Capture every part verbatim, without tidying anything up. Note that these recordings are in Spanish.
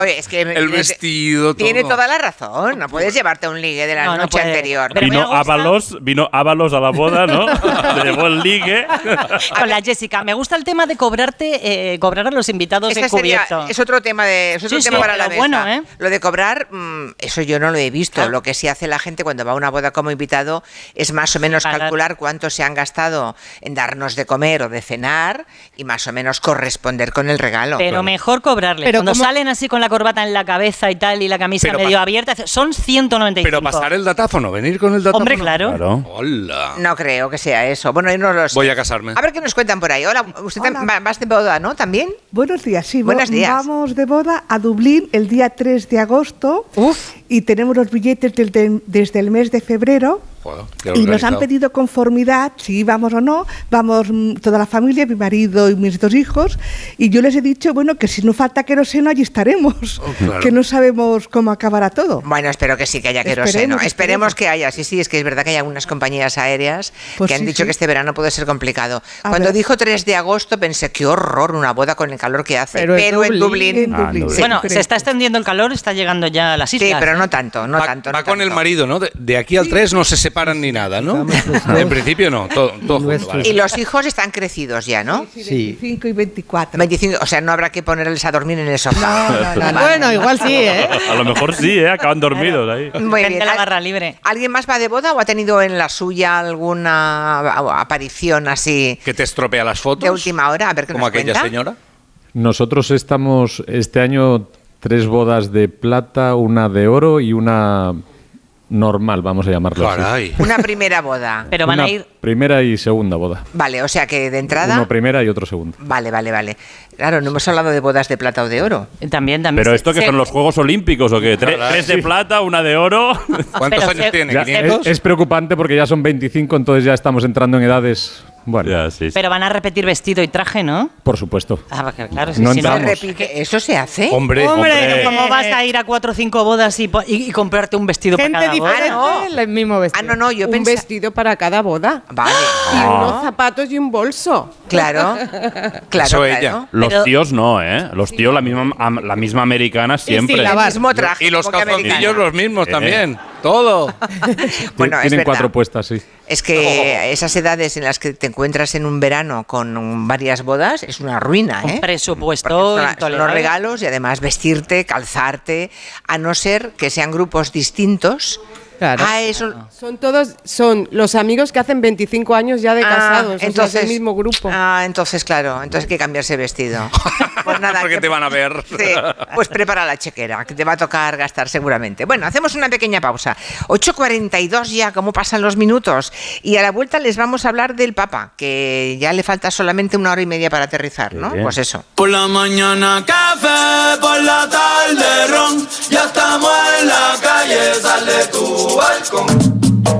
Oye, es que el tiene, vestido, todo. Tiene toda la razón. No puedes llevarte un ligue de la No, no noche puede. anterior. Pero me Vino gusta- Ábalos, vino Ábalos a la boda, ¿no? Le llevó el ligue. Con la Jessica. Me gusta el tema de cobrarte, eh, cobrar a los invitados Ese en sería, cubierto. es otro tema de es otro Sí, tema sí, para la pero mesa. bueno, ¿eh? Lo de cobrar, mmm, eso yo no lo he visto. Ah. Lo que sí hace la gente cuando va a una boda como invitado es más o menos Pagar. calcular cuánto se han gastado en darnos de comer o de cenar y más o menos corresponder con el regalo. Pero Claro. mejor cobrarles. Pero Cuando ¿cómo? salen así con la corbata en la cabeza y tal y la camisa Pero medio pa- abierta, son ciento noventa y cinco. Pero pasar el datáfono, venir con el datáfono. Hombre, claro. Claro. Hola. No creo que sea eso. Bueno, yo no lo sé. Voy a casarme. A ver qué nos cuentan por ahí. Hola, usted Hola. tam- va- vas de boda, ¿no? ¿También? Buenos días, sí. Buenos vo- días. Vamos de boda a Dublín el día tres de agosto. Uf. Y tenemos los billetes del- del- desde el mes de febrero. Joder, qué Y nos organizado. han pedido conformidad, si vamos o no, vamos mm, toda la familia, mi marido y mis dos hijos, y yo les he dicho, bueno, que si no falta queroseno, allí estaremos, Oh, claro. que no sabemos cómo acabará todo. Bueno, espero que sí que haya Esperemos, queroseno. Esperemos, esperemos. que haya. Sí, sí, es que es verdad que hay algunas compañías aéreas Pues que han sí, dicho sí. que este verano puede ser complicado. A Cuando ver. dijo tres de agosto pensé, qué horror, una boda con el calor que hace. Pero, Pero en en Dublín. Dublín... En Ah, Dublín, no, sí, Bueno, creo. se está extendiendo el calor, está llegando ya a las islas. Sí, pero no tanto, no va, tanto. va no con el tanto. marido, ¿no? De, de aquí al tres no se separan ni nada, ¿no? En principio no, todo, todo junto, Nuestros. vale. Y los hijos están crecidos ya, ¿no? Sí, Sí. veinticinco y veinticuatro. veinticinco, o sea, no habrá que ponerles a dormir en el sofá. No, no, no. Bueno, igual sí, ¿eh? A lo mejor sí, ¿eh? Acaban dormidos ahí. Muy Gente bien. la ¿Al- barra libre. ¿Alguien más va de boda o ha tenido en la suya alguna aparición así Que te estropea las fotos. de última hora? A ver qué Como nos aquella cuenta. señora. Nosotros estamos este año tres bodas de plata, una de oro y una normal, vamos a llamarlo así. Caray. Una primera boda. Pero van Una a ir... primera y segunda boda. Vale, o sea que de entrada... Uno primera y otro segunda. Vale, vale, vale. Claro, no hemos hablado de bodas de plata o de oro. También, también. Pero se- esto que se- son los Juegos Olímpicos o qué? Tre- Claro, tres de sí. plata, una de oro. ¿Cuántos Pero años se- tiene? Ya, ¿quinientos? es, es preocupante porque ya son veinticinco, entonces ya estamos entrando en edades... Bueno, Ya, sí, sí. Pero van a repetir vestido y traje, ¿no? por supuesto. Ah, porque claro, si No si no... ¿Se entramos. repite? ¿Eso se hace? Hombre, Hombre, Hombre. ¿cómo vas a ir a cuatro o cinco bodas y, po- y- y comprarte un vestido Gente para cada boda? diferente, Ah, no. el mismo vestido. Ah, no, no, yo Un pensé- vestido para cada boda. Vale. Y Ah. unos zapatos y un bolso. Claro, claro, Eso claro. ella. Los Pero- tíos no, ¿eh? Los tíos la misma, am- la misma americana siempre. sí, la El va- mismo traje. Y los como que calzoncillos americana. los mismos Eh. también. Todo. Bueno, es Tienen verdad. cuatro puestas, sí. Es que esas edades en las que te encuentras en un verano con varias bodas es una ruina, ¿eh? Un presupuesto Porque son, son intolerable. los regalos y además vestirte, calzarte, a no ser que sean grupos distintos. Claro. Ah, eso. Son todos, son los amigos que hacen veinticinco años ya de Ah, casados. Entonces, entonces el mismo grupo. Ah, entonces claro, entonces hay que cambiarse vestido. Pues nada, Porque que- te van a ver. Sí, pues prepara la chequera, que te va a tocar gastar seguramente. Bueno, hacemos una pequeña pausa. ocho cuarenta y dos ya, cómo pasan los minutos. Y a la vuelta les vamos a hablar del Papa, que ya le falta solamente una hora y media para aterrizar, ¿no? bien. Pues eso. Por la mañana café, por la tarde ron. Ya estamos en la calle, sal de tu balcón.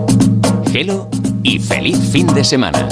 Gelo y feliz fin de semana.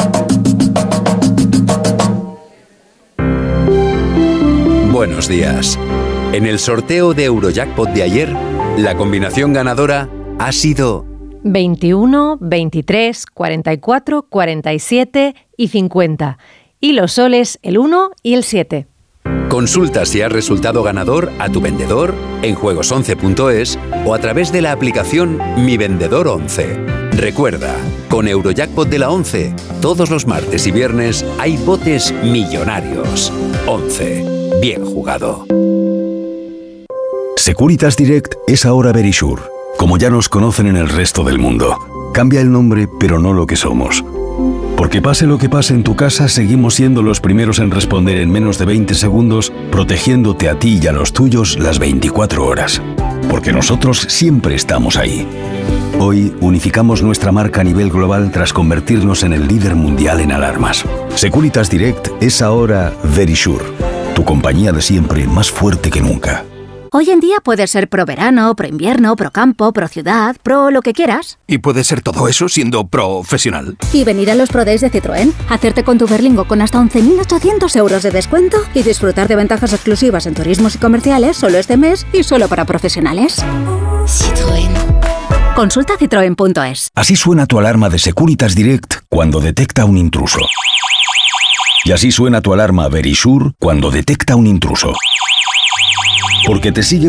Buenos días. En el sorteo de Eurojackpot de ayer, la combinación ganadora ha sido veintiuno, veintitrés, cuarenta y cuatro, cuarenta y siete y cincuenta. Y los soles el uno y el siete. Consulta si has resultado ganador a tu vendedor en juegos once punto es o a través de la aplicación Mi Vendedor once. Recuerda, con Eurojackpot de la once, todos los martes y viernes hay botes millonarios. once. Bien jugado. Securitas Direct es ahora Verisure, como ya nos conocen en el resto del mundo. Cambia el nombre, pero no lo que somos. Porque pase lo que pase en tu casa, seguimos siendo los primeros en responder en menos de veinte segundos, protegiéndote a ti y a los tuyos las veinticuatro horas. Porque nosotros siempre estamos ahí. Hoy unificamos nuestra marca a nivel global tras convertirnos en el líder mundial en alarmas. Securitas Direct es ahora Verisure, tu compañía de siempre más fuerte que nunca. Hoy en día puedes ser pro verano, pro invierno, pro campo, pro ciudad, pro lo que quieras. Y puede ser todo eso siendo profesional. Y venir a los Pro Days de Citroën, hacerte con tu Berlingo con hasta once mil ochocientos euros de descuento y disfrutar de ventajas exclusivas en turismos y comerciales solo este mes y solo para profesionales. Citroën. Consulta citroen punto es. Así suena tu alarma de Securitas Direct cuando detecta un intruso. Y así suena tu alarma Verisure cuando detecta un intruso. Porque te sigue